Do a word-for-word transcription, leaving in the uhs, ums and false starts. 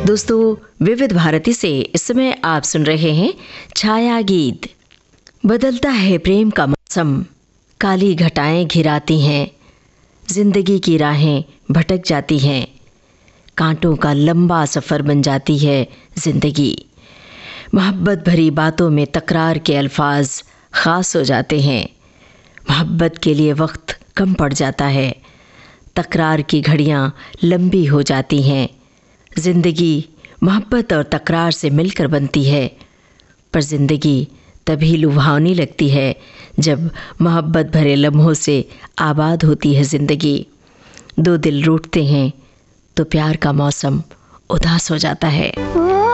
दोस्तों, विविध भारती से इस समय आप सुन रहे हैं छाया गीत। बदलता है प्रेम का मौसम, काली घटाएं घिराती हैं, जिंदगी की राहें भटक जाती हैं, कांटों का लंबा सफ़र बन जाती है जिंदगी। मोहब्बत भरी बातों में तकरार के अल्फाज ख़ास हो जाते हैं। मोहब्बत के लिए वक्त कम पड़ जाता है, तकरार की घड़ियां लंबी हो जाती हैं। ज़िंदगी मोहब्बत और तकरार से मिलकर बनती है, पर ज़िंदगी तभी लुभावनी लगती है जब मोहब्बत भरे लम्हों से आबाद होती है ज़िंदगी। दो दिल रूठते हैं तो प्यार का मौसम उदास हो जाता है।